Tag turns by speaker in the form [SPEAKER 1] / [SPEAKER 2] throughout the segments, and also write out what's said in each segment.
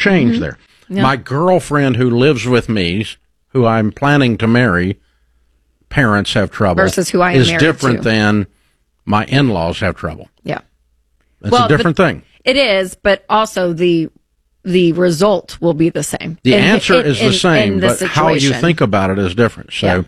[SPEAKER 1] change there.
[SPEAKER 2] Yeah.
[SPEAKER 1] My girlfriend who lives with me, who I'm planning to marry, parents have trouble.
[SPEAKER 2] Versus who I am
[SPEAKER 1] is
[SPEAKER 2] married
[SPEAKER 1] different
[SPEAKER 2] to.
[SPEAKER 1] than my in-laws have trouble.
[SPEAKER 2] Yeah.
[SPEAKER 1] It's a different thing.
[SPEAKER 2] It is, but also the result will be the same.
[SPEAKER 1] The answer is the same, but how you
[SPEAKER 2] situation.
[SPEAKER 1] think about it is different. So,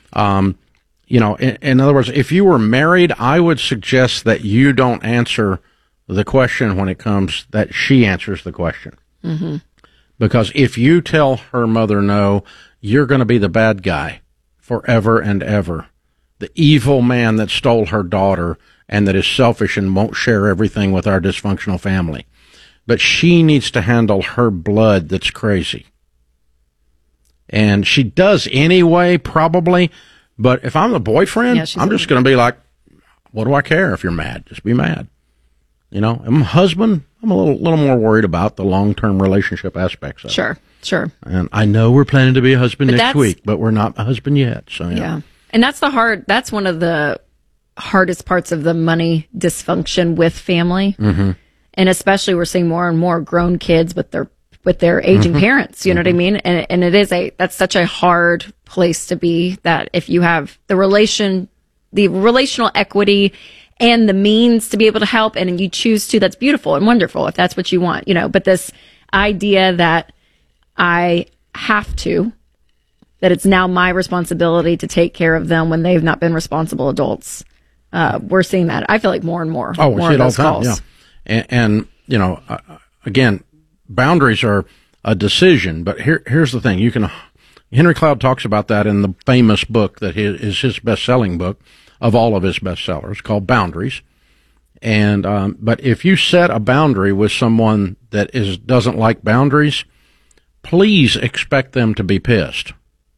[SPEAKER 1] in other words, if you were married, I would suggest that you don't answer the question when it comes, that she answers the question.
[SPEAKER 2] Mm-hmm.
[SPEAKER 1] Because if you tell her mother no, you're going to be the bad guy forever and ever. The evil man that stole her daughter and that is selfish and won't share everything with our dysfunctional family. But she needs to handle her blood that's crazy. And she does anyway, probably. But if I'm the boyfriend, I'm just going to be like, what do I care if you're mad? Just be mad. I'm a husband. I'm a little more worried about the long-term relationship aspects of it.
[SPEAKER 2] Sure.
[SPEAKER 1] And I know we're planning to be a husband next week, but we're not a husband yet. So
[SPEAKER 2] yeah. And that's one of the hardest parts of the money dysfunction with family.
[SPEAKER 1] Mm-hmm.
[SPEAKER 2] And especially we're seeing more and more grown kids with their aging parents, you know what I mean? And that's such a hard place to be, that if you have the relational equity and the means to be able to help, and you choose to, that's beautiful and wonderful if that's what you want, but this idea that I have to, that it's now my responsibility to take care of them when they've not been responsible adults. We're seeing that. I feel like more and more.
[SPEAKER 1] Oh, we see it all the time.
[SPEAKER 2] Calls.
[SPEAKER 1] Yeah. And again, boundaries are a decision, but here's the thing. Henry Cloud talks about that in the famous book that is his best-selling book of all of his bestsellers, called Boundaries. And but if you set a boundary with someone that doesn't like boundaries, please expect them to be pissed.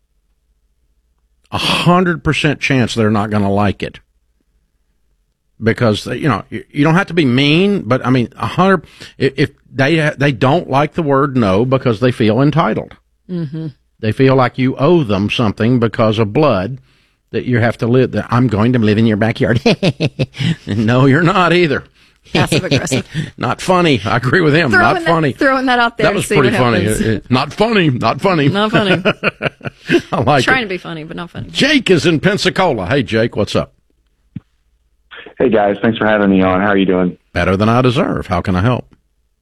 [SPEAKER 1] 100% chance they're not going to like it. Because, you don't have to be mean, but I mean, 100, if they don't like the word no because they feel entitled.
[SPEAKER 2] Mm-hmm.
[SPEAKER 1] They feel like you owe them something because of blood, that you have to live, that I'm going to live in your backyard. No, you're not either.
[SPEAKER 2] Passive aggressive.
[SPEAKER 1] Not funny. I agree with him. Not funny.
[SPEAKER 2] Throwing that out there.
[SPEAKER 1] That was pretty funny. Not funny. Not funny.
[SPEAKER 2] Not funny.
[SPEAKER 1] I like
[SPEAKER 2] Trying to be funny, but not funny.
[SPEAKER 1] Jake is in Pensacola. Hey, Jake, what's up?
[SPEAKER 3] Hey, guys. Thanks for having me on. How are you doing?
[SPEAKER 1] Better than I deserve. How can I help?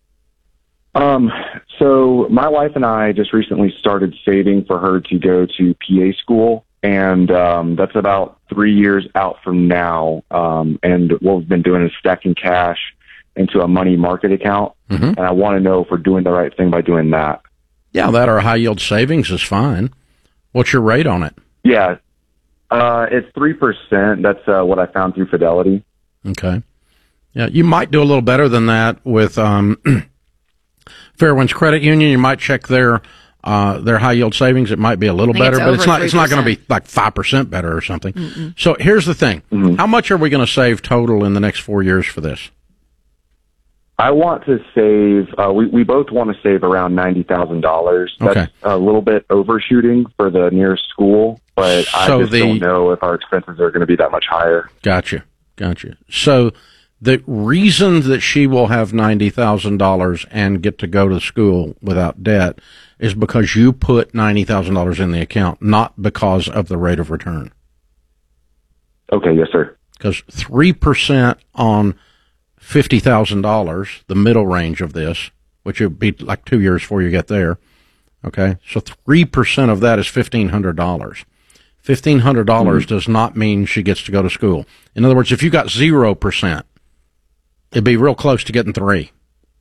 [SPEAKER 3] So my wife and I just recently started saving for her to go to PA school, and that's about 3 years out from now. And what we've been doing is stacking cash into a money market account, and I want to know if we're doing the right thing by doing that.
[SPEAKER 1] Yeah, that or high-yield savings is fine. What's your rate on it?
[SPEAKER 3] Yeah, it's 3%. That's what I found through Fidelity.
[SPEAKER 1] Okay. Yeah, you might do a little better than that with Fairwinds Credit Union. You might check their high-yield savings. It might be a little better, but it's not going to be like 5% better or something.
[SPEAKER 2] Mm-mm.
[SPEAKER 1] So here's the thing. How much are we going to save total in the next 4 years for this?
[SPEAKER 3] I want to save, we both want to save around $90,000. That's a little bit overshooting for the nearest school, but I just don't know if our expenses are going to be that much higher.
[SPEAKER 1] Gotcha. So the reason that she will have $90,000 and get to go to school without debt is because you put $90,000 in the account, not because of the rate of return.
[SPEAKER 3] Okay, yes, sir.
[SPEAKER 1] Because 3% on $50,000, the middle range of this, which would be like 2 years before you get there. Okay, so 3% of that is $1,500. $1,500 does not mean she gets to go to school. In other words, if you got 0%, it'd be real close to getting 3.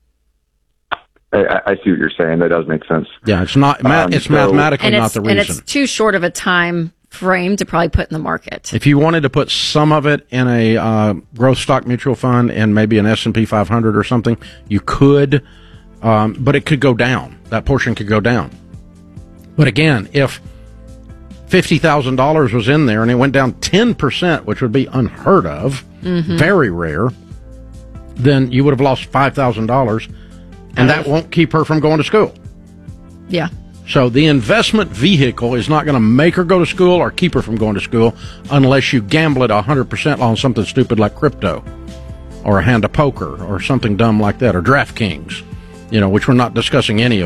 [SPEAKER 3] I see what you're saying. That does make sense.
[SPEAKER 1] Yeah, it's not. It's mathematically not the reason.
[SPEAKER 2] And it's too short of a time frame to probably put in the market.
[SPEAKER 1] If you wanted to put some of it in a growth stock mutual fund and maybe an S&P 500 or something, you could, but it could go down. That portion could go down. But again, if $50,000 was in there and it went down 10%, which would be unheard of, very rare, then you would have lost $5,000, and that won't keep her from going to school.
[SPEAKER 2] Yeah.
[SPEAKER 1] So the investment vehicle is not going to make her go to school or keep her from going to school unless you gamble it 100% on something stupid like crypto or a hand of poker or something dumb like that, or DraftKings, which we're not discussing any of